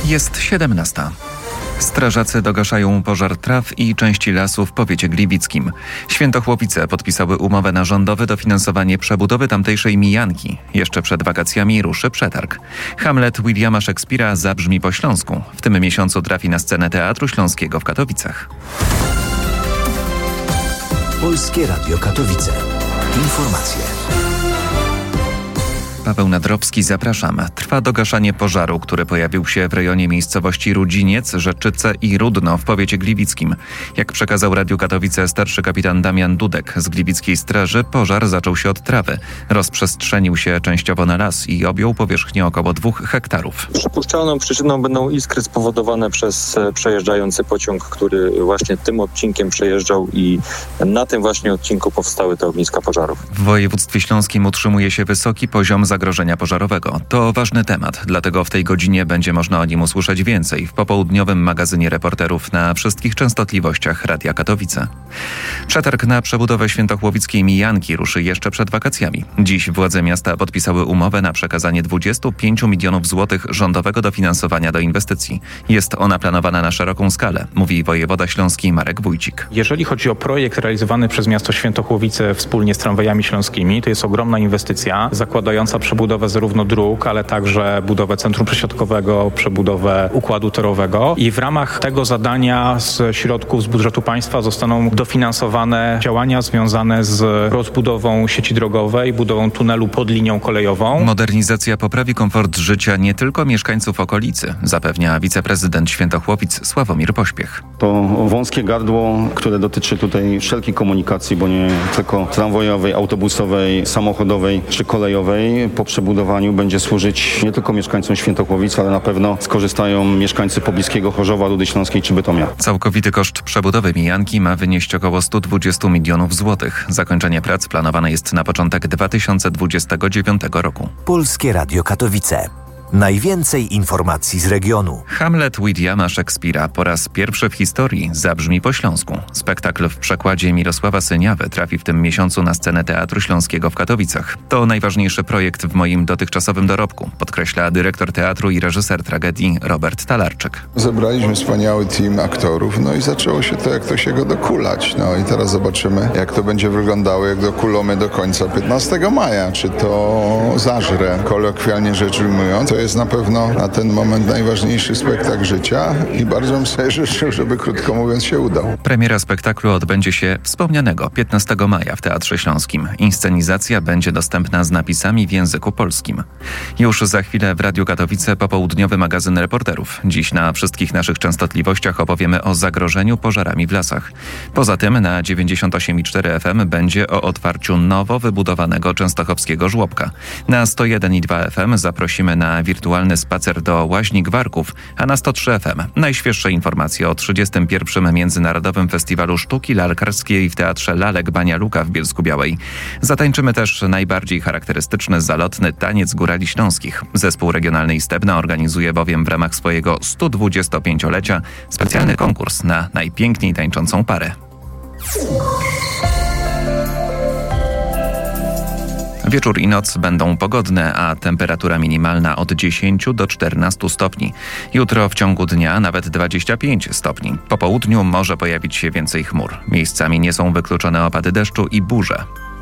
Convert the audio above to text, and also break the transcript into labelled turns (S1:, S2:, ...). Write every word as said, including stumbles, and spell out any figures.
S1: Jest siedemnasta. Strażacy dogaszają pożar traw i części lasu w powiecie gliwickim. Świętochłowice podpisały umowę na rządowe dofinansowanie przebudowy tamtejszej mijanki. Jeszcze przed wakacjami ruszy przetarg. Hamlet Williama Szekspira zabrzmi po śląsku. W tym miesiącu trafi na scenę Teatru Śląskiego w Katowicach.
S2: Polskie Radio Katowice. Informacje.
S1: Paweł Nadrowski, zapraszam. Trwa dogaszanie pożaru, który pojawił się w rejonie miejscowości Rudziniec, Rzeczyce i Rudno w powiecie gliwickim. Jak przekazał Radiu Katowice starszy kapitan Damian Dudek z Gliwickiej Straży, pożar zaczął się od trawy. Rozprzestrzenił się częściowo na las i objął powierzchnię około dwóch hektarów.
S3: Przypuszczalną przyczyną będą iskry spowodowane przez przejeżdżający pociąg, który właśnie tym odcinkiem przejeżdżał i na tym właśnie odcinku powstały te ogniska pożarów.
S1: W województwie śląskim utrzymuje się wysoki poziom zagrożenia pożarowego. To ważny temat, dlatego w tej godzinie będzie można o nim usłyszeć więcej w popołudniowym magazynie reporterów na wszystkich częstotliwościach Radia Katowice. Przetarg na przebudowę świętochłowickiej mijanki ruszy jeszcze przed wakacjami. Dziś władze miasta podpisały umowę na przekazanie dwudziestu pięciu milionów złotych rządowego dofinansowania do inwestycji. Jest ona planowana na szeroką skalę, mówi wojewoda śląski Marek Wójcik.
S4: Jeżeli chodzi o projekt realizowany przez miasto Świętochłowice wspólnie z tramwajami śląskimi, to jest ogromna inwestycja zakładająca przebudowę zarówno dróg, ale także budowę centrum przesiadkowego, przebudowę układu torowego i w ramach tego zadania z środków z budżetu państwa zostaną dofinansowane działania związane z rozbudową sieci drogowej, budową tunelu pod linią kolejową.
S1: Modernizacja poprawi komfort życia nie tylko mieszkańców okolicy, zapewnia wiceprezydent Świętochłowic Sławomir Pośpiech.
S5: To wąskie gardło, które dotyczy tutaj wszelkiej komunikacji, bo nie tylko tramwajowej, autobusowej, samochodowej czy kolejowej, po przebudowaniu będzie służyć nie tylko mieszkańcom Świętochłowic, ale na pewno skorzystają mieszkańcy pobliskiego Chorzowa, Rudy Śląskiej czy Bytomia.
S1: Całkowity koszt przebudowy mijanki ma wynieść około stu dwudziestu milionów złotych. Zakończenie prac planowane jest na początek dwa tysiące dwudziestego dziewiątego roku.
S2: Polskie Radio Katowice. Najwięcej informacji z regionu.
S1: Hamlet Williama Szekspira po raz pierwszy w historii zabrzmi po śląsku. Spektakl w przekładzie Mirosława Syniawy trafi w tym miesiącu na scenę Teatru Śląskiego w Katowicach. To najważniejszy projekt w moim dotychczasowym dorobku, podkreśla dyrektor teatru i reżyser tragedii Robert Talarczyk.
S6: Zebraliśmy wspaniały team aktorów, no i zaczęło się to, jak to się go dokulać. No i teraz zobaczymy, jak to będzie wyglądało, jak dokulamy do końca piętnastego maja. Czy to zażre, kolokwialnie rzecz ujmując. To jest na pewno na ten moment najważniejszy spektakl życia i bardzo bym sobie życzył, żeby krótko mówiąc się udał.
S1: Premiera spektaklu odbędzie się wspomnianego piętnastego maja w Teatrze Śląskim. Inscenizacja będzie dostępna z napisami w języku polskim. Już za chwilę w Radiu Katowice popołudniowy magazyn reporterów. Dziś na wszystkich naszych częstotliwościach opowiemy o zagrożeniu pożarami w lasach. Poza tym na dziewięćdziesiąt osiem i cztery F M będzie o otwarciu nowo wybudowanego częstochowskiego żłobka. Na sto jeden i dwa F M zaprosimy na wirtualny spacer do Łaźni Gwarków, a na sto trzy F M najświeższe informacje o trzydziestym pierwszym Międzynarodowym Festiwalu Sztuki Lalkarskiej w Teatrze Lalek Bania Luka w Bielsku-Białej. Zatańczymy też najbardziej charakterystyczny, zalotny taniec górali śląskich. Zespół regionalny Istebna organizuje bowiem w ramach swojego stu dwudziestopięciolecia specjalny konkurs na najpiękniej tańczącą parę. Wieczór i noc będą pogodne, a temperatura minimalna od dziesięciu do czternastu stopni. Jutro w ciągu dnia nawet dwadzieścia pięć stopni. Po południu może pojawić się więcej chmur. Miejscami nie są wykluczone opady deszczu i burze.